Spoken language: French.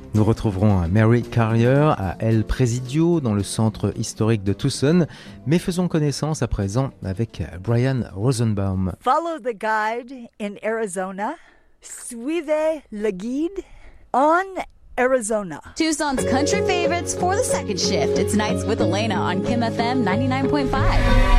Nous retrouverons Mary Carrier à El Presidio dans le centre historique de Tucson, mais faisons connaissance à présent avec Brian Rosenbaum. Follow the guide in Arizona. Suivez le guide en Arizona. Tucson's country favorites for the second shift. It's Nights with Elena on Kim FM 99.5.